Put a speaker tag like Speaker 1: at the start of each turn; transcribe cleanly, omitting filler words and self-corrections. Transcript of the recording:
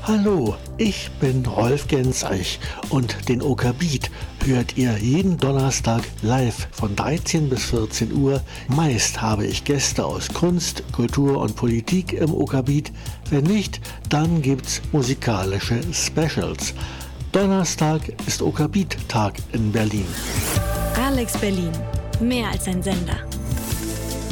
Speaker 1: Hallo, ich bin Rolf Genzeich und den OK Beat hört ihr jeden Donnerstag live von 13 bis 14 Uhr. Meist habe ich Gäste aus Kunst, Kultur und Politik im OK Beat. Wenn nicht, dann gibt's musikalische Specials. Donnerstag ist OK Beat Tag in Berlin.
Speaker 2: Alex Berlin, mehr als ein Sender.